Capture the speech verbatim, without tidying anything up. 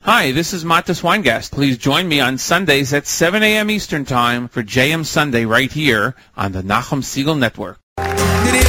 Hi, this is Matis Weingast. Please join me on Sundays at seven a.m. Eastern Time for J M Sunday right here on the Nachum Segal Network.